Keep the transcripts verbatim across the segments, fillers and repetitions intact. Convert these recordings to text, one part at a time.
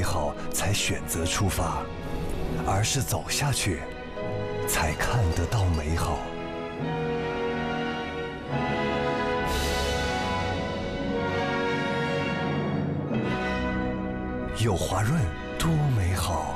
美好才选择出发，而是走下去才看得到美好。有华润多美好。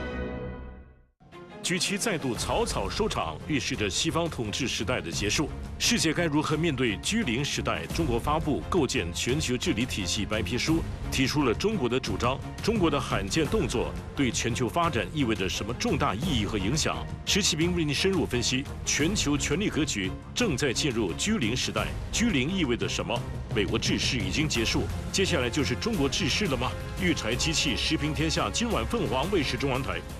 G 七再度草草收场，预示着西方统治时代的结束。世界该如何面对居零时代？中国发布《构建全球治理体系白皮书》，提出了中国的主张。中国的罕见动作对全球发展意味着什么重大意义和影响？石启斌为您深入分析。全球权力格局正在进入居零时代，居零意味着什么？美国治世已经结束，接下来就是中国治世了吗？育才机器时评天下，今晚凤凰卫视中文台。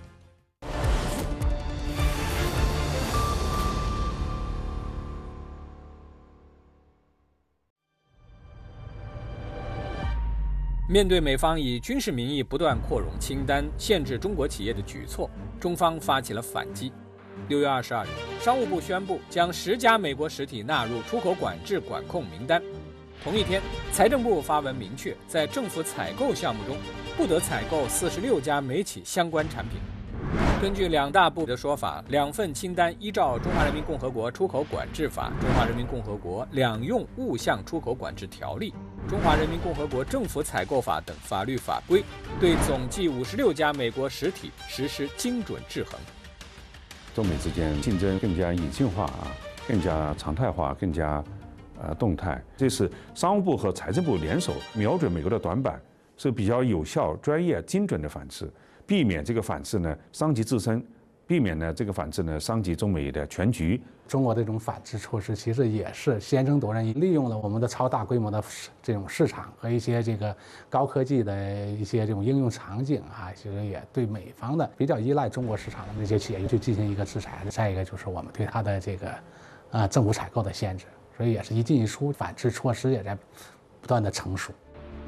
面对美方以军事名义不断扩容清单、限制中国企业的举措，中方发起了反击。六月二十二日，商务部宣布将十家美国实体纳入出口管制管控名单。同一天，财政部发文明确，在政府采购项目中，不得采购四十六家美企相关产品。根据两大部的说法，两份清单依照《中华人民共和国出口管制法》、《中华人民共和国两用物项出口管制条例》、《中华人民共和国政府采购法》等法律法规，对总计五十六家美国实体实施精准制衡。 中美之间竞争更加隐性化啊，更加常态化，更加呃动态。这是商务部和财政部联手瞄准美国的短板，是比较有效、专业、精准的反制。避免这个反制呢伤及自身，避免呢这个反制呢伤及中美的全局。 中国的这种反制措施其实也是先声夺人，利用了我们的超大规模的这种市场和一些这个高科技的一些这种应用场景啊，其实也对美方的比较依赖中国市场的那些企业去进行一个制裁。再一个就是我们对它的这个啊政府采购的限制，所以也是一进一出，反制措施也在不断的成熟。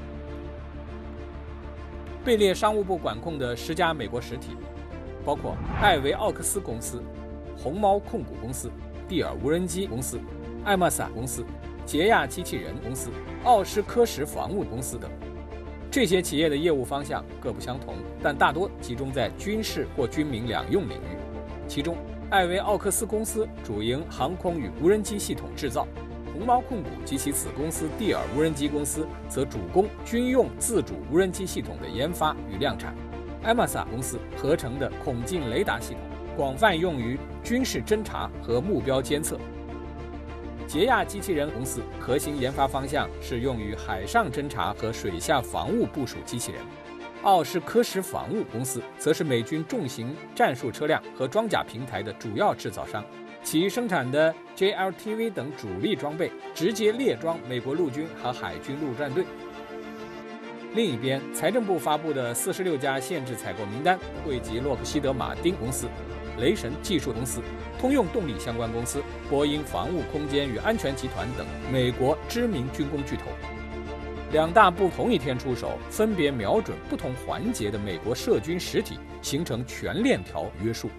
被列商务部管控的十家美国实体，包括艾维奥克斯公司、红猫控股公司、蒂尔无人机公司、艾默萨公司、捷亚机器人公司、奥施科什防务公司等。这些企业的业务方向各不相同，但大多集中在军事或军民两用领域。其中，艾维奥克斯公司主营航空与无人机系统制造。红猫控股及其子公司蒂尔无人机公司则主攻军用自主无人机系统的研发与量产。艾默萨公司合成的孔径雷达系统广泛用于军事侦察和目标监测。捷亚机器人公司核心研发方向是用于海上侦察和水下防务部署机器人。奥施科什防务公司则是美军重型战术车辆和装甲平台的主要制造商。其生产的 J L T V 等主力装备直接列装美国陆军和海军陆战队。另一边，财政部发布的四十六家限制采购名单汇集洛克希德马丁公司、雷神技术公司、通用动力相关公司、波音防务空间与安全集团等美国知名军工巨头。两大部同一天出手，分别瞄准不同环节的美国涉军实体，形成全链条约束。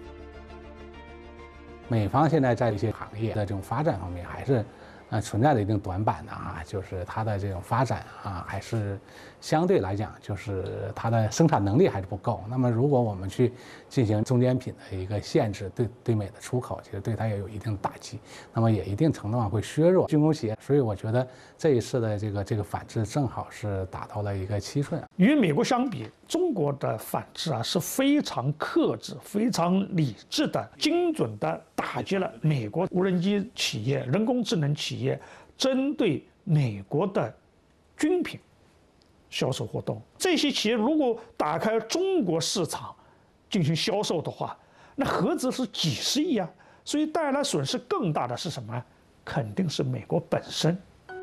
美方现在在一些行业的这种发展方面，还是呃存在着一定短板的啊，就是它的这种发展啊，还是相对来讲，就是它的生产能力还是不够。那么，如果我们去进行中间品的一个限制，对对美的出口，其实对它也有一定的打击，那么也一定程度上会削弱军工企业。所以，我觉得这一次的这个这个反制正好是达到了一个七寸。 与美国相比，中国的反制啊是非常克制、非常理智的、精准的打击了美国无人机企业、人工智能企业针对美国的军品销售活动。这些企业如果打开中国市场进行销售的话，那何止是几十亿啊！所以带来损失更大的是什么？肯定是美国本身。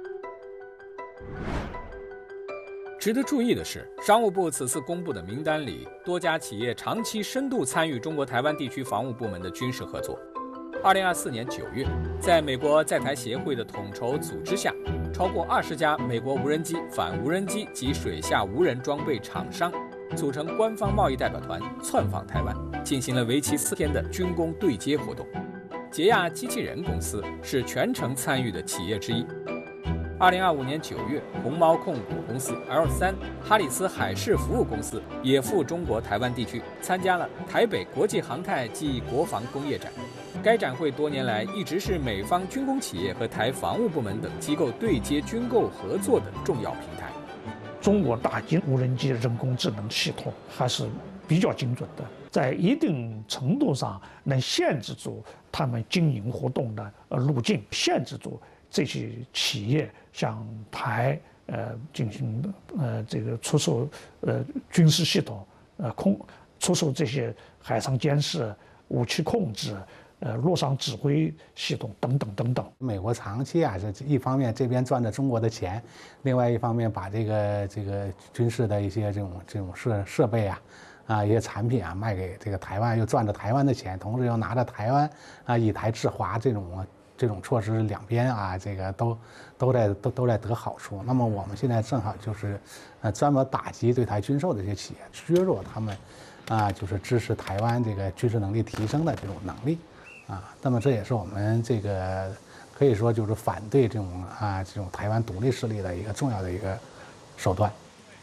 值得注意的是，商务部此次公布的名单里，多家企业长期深度参与中国台湾地区防务部门的军事合作。二零二四年九月，在美国在台协会的统筹组织下，超过二十家美国无人机、反无人机及水下无人装备厂商组成官方贸易代表团，窜访台湾，进行了为期四天的军工对接活动。捷亚机器人公司是全程参与的企业之一。 二零二五年九月，鸿猫控股公司 L 三、哈里斯海事服务公司也赴中国台湾地区参加了台北国际航太暨国防工业展。该展会多年来一直是美方军工企业和台防务部门等机构对接军购合作的重要平台。 中国大型无人机人工智能系统还是比较精准的，在一定程度上能限制住他们经营活动的呃路径，限制住这些企业向台呃进行呃这个出售呃军事系统，呃空出售这些海上监视、武器控制、呃陆上指挥系统等等等等。 美国长期啊是一方面这边赚着中国的钱，另外一方面把这个这个军事的一些这种这种设设备啊。啊，一些产品啊卖给这个台湾，又赚着台湾的钱，同时又拿着台湾啊以台制华这种这种措施，两边啊这个都都在都都在得好处。那么我们现在正好就是，呃，专门打击对台军售的这些企业，削弱他们，啊，就是支持台湾这个军事能力提升的这种能力，啊，那么这也是我们这个可以说就是反对这种啊这种台湾独立势力的一个重要的一个手段。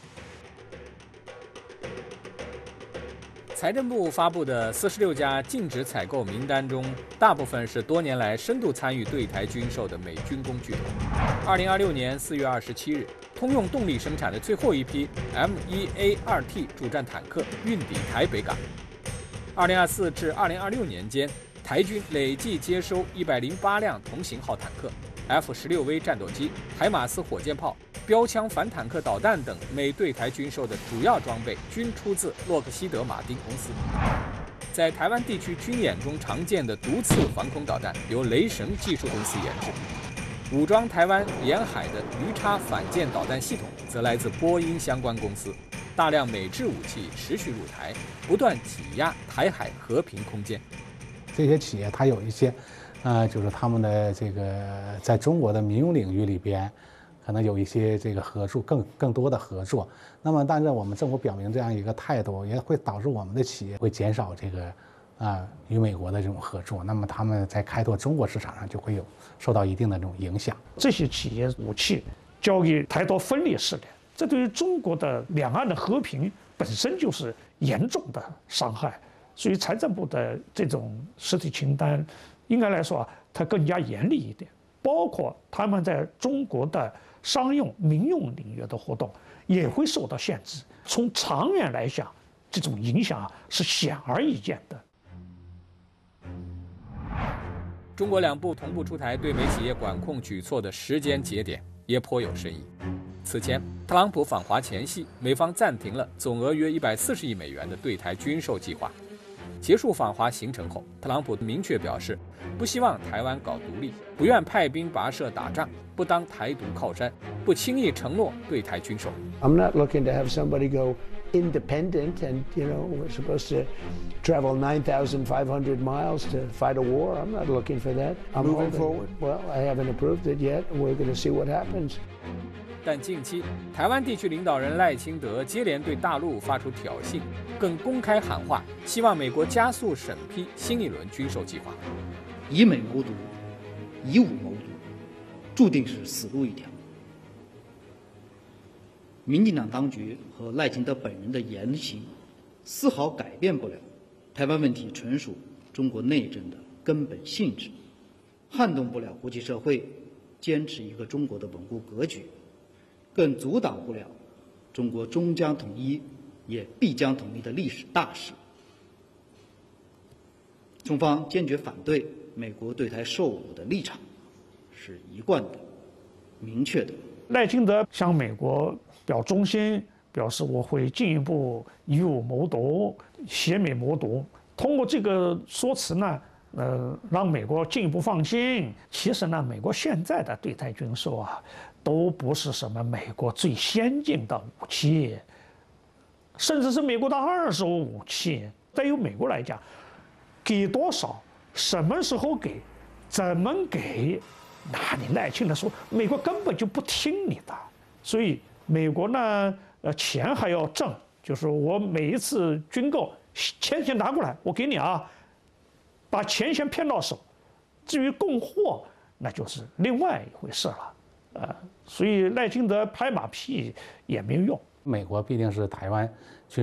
财政部发布的四十六家禁止采购名单中，大部分是多年来深度参与对台军售的美军工巨头。二零二六年四月二十七日，通用动力生产的最后一批 M 一 A 二 T 主战坦克运抵台北港。二零二四至二零二六年间，台军累计接收一百零八辆同型号坦克、F 十六 V 战斗机、海马斯火箭炮、标枪反坦克导弹等美对台军售的主要装备均出自洛克希德马丁公司。在台湾地区军演中常见的毒刺防空导弹由雷神技术公司研制，武装台湾沿海的鱼叉反舰导弹系统则来自波音相关公司。大量美制武器持续入台，不断挤压台海和平空间。 这些企业它有一些，呃，就是他们的这个在中国的民用领域里边。可能有一些这个合作，更更多的合作。那么，但是我们政府表明这样一个态度，也会导致我们的企业会减少这个啊与美国的这种合作。那么，他们在开拓中国市场上就会有受到一定的这种影响。 这些企业武器交给台独分裂势力，这对于中国的两岸的和平本身就是严重的伤害。所以，财政部的这种实体清单，应该来说啊，它更加严厉一点，包括他们在中国的商用、民用领域的活动也会受到限制。从长远来讲，这种影响啊是显而易见的。 中国两部同步出台对美企业管控举措的时间节点也颇有深意。此前，特朗普访华前夕，美方暂停了总额约一百四十亿美元的对台军售计划。结束访华行程后，特朗普明确表示，不希望台湾搞独立，不愿派兵跋涉打仗，不当台独靠山，不轻易承诺对台军售。 I'm not looking to have somebody go independent and, you know, we're supposed to travel nine thousand five hundred miles to fight a war. I'm not looking for that. I'm moving forward. Well, I haven't approved it yet. We're going to see what happens. 但近期，台湾地区领导人赖清德接连对大陆发出挑衅，更公开喊话，希望美国加速审批新一轮军售计划。 以美谋独，以武谋独，注定是死路一条。民进党当局和赖清德本人的言行，丝毫改变不了台湾问题纯属中国内政的根本性质，撼动不了国际社会坚持一个中国的稳固格局，更阻挡不了中国终将统一也必将统一的历史大势。中方坚决反对美国对台售武的立场，是一贯的、明确的。 赖清德向美国表忠心，表示我会进一步以武谋独、协美谋独。通过这个说辞呢，呃，让美国进一步放心。其实呢，美国现在的对台军售啊，都不是什么美国最先进的武器，甚至是美国的二手武器。对于美国来讲，给多少、什么时候给、怎么给，那你赖清德说，美国根本就不听你的。所以美国呢，呃，钱还要挣，就是我每一次军购，钱先拿过来，我给你啊，把钱先骗到手。至于供货，那就是另外一回事了。呃， 所以赖清德拍马屁也没有用。 美国毕竟是台湾